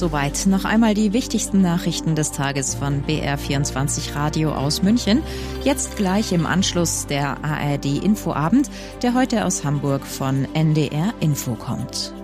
soweit. Noch einmal die wichtigsten Nachrichten des Tages von BR24 Radio aus München. Jetzt gleich im Anschluss der ARD Infoabend, der heute aus Hamburg von NDR Info kommt.